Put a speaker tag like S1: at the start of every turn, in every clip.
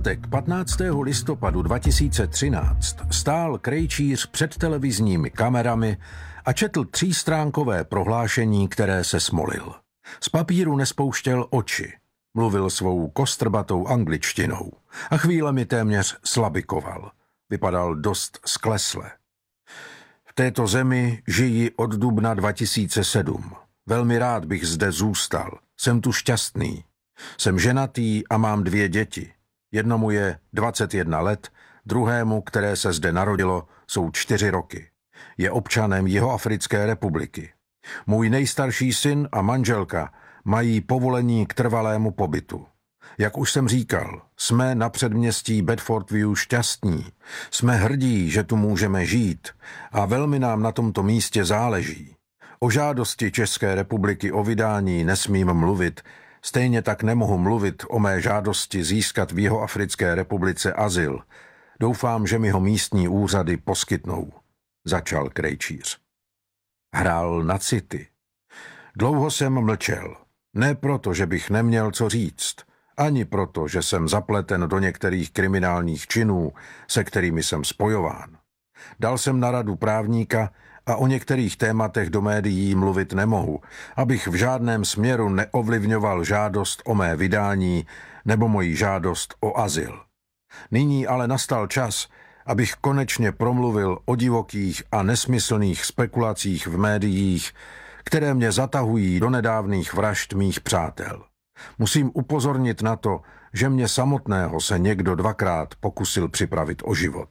S1: pátek 15. listopadu 2013 stál Krejčíř před televizními kamerami a četl třístránkové prohlášení, které se smolil. Z papíru nespouštěl oči, mluvil svou kostrbatou angličtinou a chvílemi téměř slabikoval. Vypadal dost sklesle. V této zemi žijí od dubna 2007. Velmi rád bych zde zůstal. Jsem tu šťastný. Jsem ženatý a mám 2 děti. Jednomu je 21 let, druhému, které se zde narodilo, jsou 4 roky. Je občanem Jihoafrické republiky. Můj nejstarší syn a manželka mají povolení k trvalému pobytu. Jak už jsem říkal, jsme na předměstí Bedfordview šťastní. Jsme hrdí, že tu můžeme žít a velmi nám na tomto místě záleží. O žádosti České republiky o vydání nesmím mluvit, stejně tak nemohu mluvit o mé žádosti získat v Jihoafrické republice azyl. Doufám, že mi ho místní úřady poskytnou, začal Krejčíř. Hrál na city. Dlouho jsem mlčel. Ne proto, že bych neměl co říct, ani proto, že jsem zapleten do některých kriminálních činů, se kterými jsem spojován. Dal jsem na radu právníka a o některých tématech do médií mluvit nemohu, abych v žádném směru neovlivňoval žádost o mé vydání nebo moji žádost o azyl. Nyní ale nastal čas, abych konečně promluvil o divokých a nesmyslných spekulacích v médiích, které mě zatahují do nedávných vražd mých přátel. Musím upozornit na to, že mě samotného se někdo 2krát pokusil připravit o život.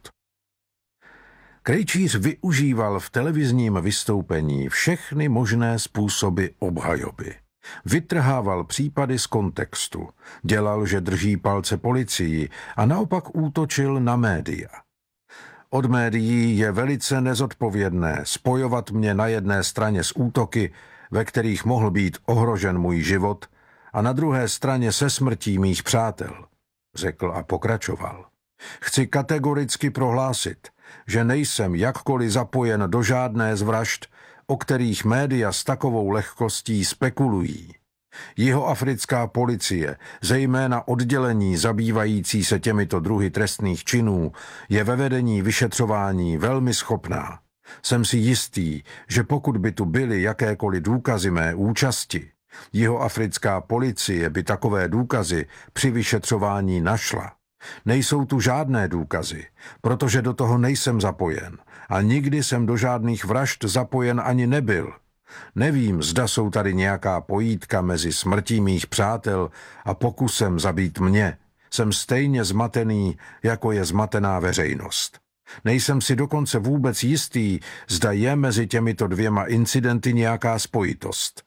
S1: Krejčíř využíval v televizním vystoupení všechny možné způsoby obhajoby. Vytrhával případy z kontextu, dělal, že drží palce policii a naopak útočil na média. Od médií je velice nezodpovědné spojovat mě na jedné straně s útoky, ve kterých mohl být ohrožen můj život, a na druhé straně se smrtí mých přátel, řekl a pokračoval. Chci kategoricky prohlásit, že nejsem jakkoliv zapojen do žádné z vražd, o kterých média s takovou lehkostí spekulují. Jihoafrická policie, zejména oddělení zabývající se těmito druhy trestných činů, je ve vedení vyšetřování velmi schopná. Jsem si jistý, že pokud by tu byly jakékoliv důkazy mé účasti, Jihoafrická policie by takové důkazy při vyšetřování našla. Nejsou tu žádné důkazy, protože do toho nejsem zapojen a nikdy jsem do žádných vražd zapojen ani nebyl. Nevím, zda jsou tady nějaká pojítka mezi smrtí mých přátel a pokusem zabít mě. Jsem stejně zmatený, jako je zmatená veřejnost. Nejsem si dokonce vůbec jistý, zda je mezi těmito 2 incidenty nějaká spojitost.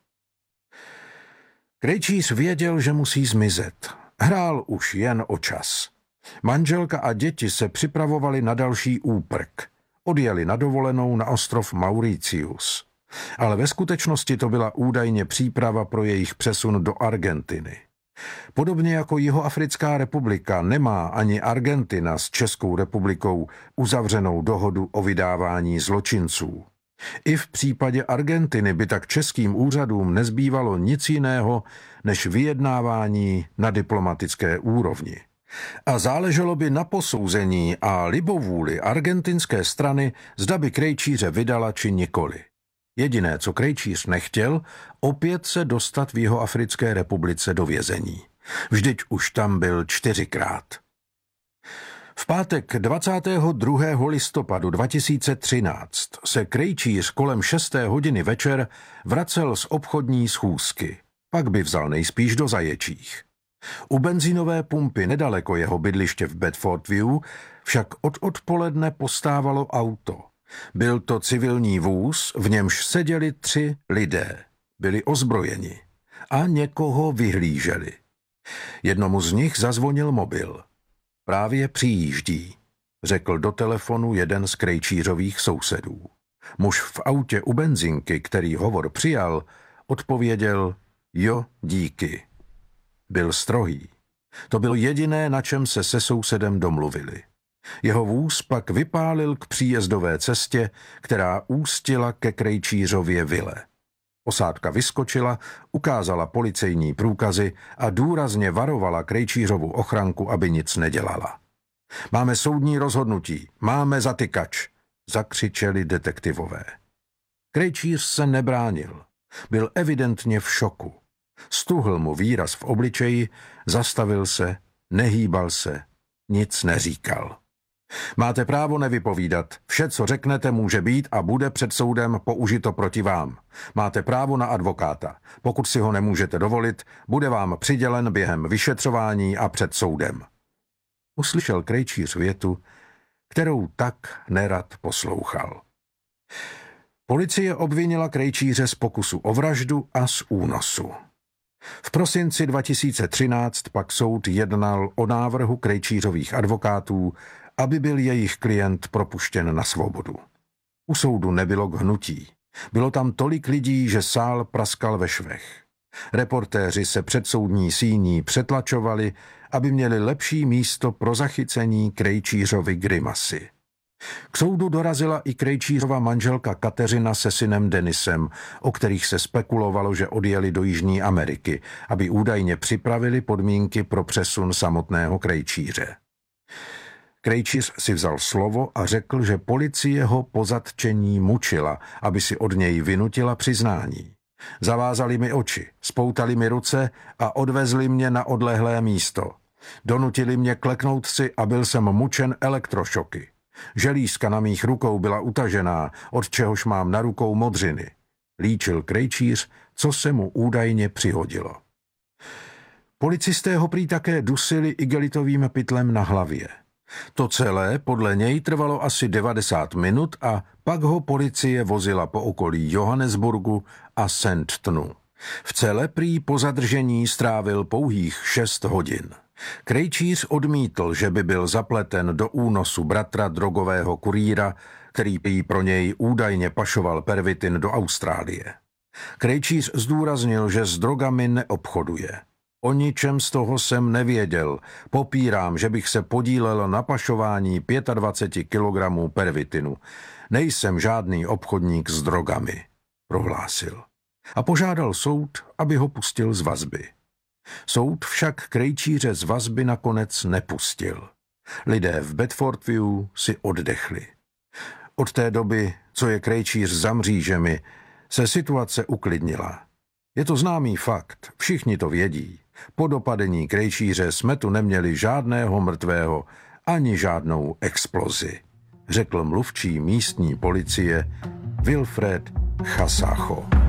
S1: Krejčíř věděl, že musí zmizet. Hrál už jen o čas. Manželka a děti se připravovali na další úprk. Odjeli na dovolenou na ostrov Mauritius. Ale ve skutečnosti to byla údajně příprava pro jejich přesun do Argentiny. Podobně jako Jihoafrická republika nemá ani Argentina s Českou republikou uzavřenou dohodu o vydávání zločinců. I v případě Argentiny by tak českým úřadům nezbývalo nic jiného než vyjednávání na diplomatické úrovni. A záleželo by na posouzení a libovůli argentinské strany, zda by Krejčíře vydala či nikoli. Jediné, co Krejčíř nechtěl, opět se dostat v Jihoafrické republice do vězení. Vždyť už tam byl 4krát. V pátek 22. listopadu 2013 se Krejčíř kolem 6. hodiny večer vracel z obchodní schůzky. Pak by vzal nejspíš do Zaječích. U benzínové pumpy nedaleko jeho bydliště v Bedfordview však od odpoledne postávalo auto. Byl to civilní vůz, v němž seděli 3 lidé. Byli ozbrojeni a někoho vyhlíželi. Jednomu z nich zazvonil mobil. Právě přijíždí, řekl do telefonu jeden z Krejčířových sousedů. Muž v autě u benzinky, který hovor přijal, odpověděl: jo, díky. Byl strohý. To bylo jediné, na čem se sousedem domluvili. Jeho vůz pak vypálil k příjezdové cestě, která ústila ke Krejčířově vile. Osádka vyskočila, ukázala policejní průkazy a důrazně varovala Krejčířovu ochranku, aby nic nedělala. Máme soudní rozhodnutí, máme zatykač, zakřičeli detektivové. Krejčíř se nebránil. Byl evidentně v šoku. Stuhl mu výraz v obličeji, zastavil se, nehýbal se, nic neříkal. Máte právo nevypovídat. Vše, co řeknete, může být a bude před soudem použito proti vám. Máte právo na advokáta. Pokud si ho nemůžete dovolit, bude vám přidělen během vyšetřování a před soudem. Uslyšel Krejčíř větu, kterou tak nerad poslouchal. Policie obvinila Krejčíře z pokusu o vraždu a z únosu. V prosinci 2013 pak soud jednal o návrhu Krejčířových advokátů, aby byl jejich klient propuštěn na svobodu. U soudu nebylo k hnutí. Bylo tam tolik lidí, že sál praskal ve švech. Reportéři se před soudní síní přetlačovali, aby měli lepší místo pro zachycení Krejčířovy grimasy. K soudu dorazila i Krejčířova manželka Kateřina se synem Denisem, o kterých se spekulovalo, že odjeli do Jižní Ameriky, aby údajně připravili podmínky pro přesun samotného Krejčíře. Krejčíř si vzal slovo a řekl, že policie ho po zatčení mučila, aby si od něj vynutila přiznání. Zavázali mi oči, spoutali mi ruce a odvezli mě na odlehlé místo. Donutili mě kleknout si a byl jsem mučen elektrošoky. Želízka na mých rukou byla utažená, od čehož mám na rukou modřiny. Líčil Krejčíř, co se mu údajně přihodilo. Policisté ho prý také dusili igelitovým pytlem na hlavě. To celé podle něj trvalo asi 90 minut a pak ho policie vozila po okolí Johannesburgu a Sandtonu. V cele prý po zadržení strávil pouhých 6 hodin. Krejčíř odmítl, že by byl zapleten do únosu bratra drogového kurýra, který prý pro něj údajně pašoval pervitin do Austrálie. Krejčíř zdůraznil, že s drogami neobchoduje. O ničem z toho jsem nevěděl. Popírám, že bych se podílel na pašování 25 kilogramů pervitinu. Nejsem žádný obchodník s drogami, prohlásil. A požádal soud, aby ho pustil z vazby. Soud však Krejčíře z vazby nakonec nepustil. Lidé v Bedfordview si oddechli. Od té doby, co je Krejčíř za mřížemi, se situace uklidnila. Je to známý fakt, všichni to vědí. Po dopadení Krejčíře jsme tu neměli žádného mrtvého ani žádnou explozi, řekl mluvčí místní policie Wilfred Chasacho.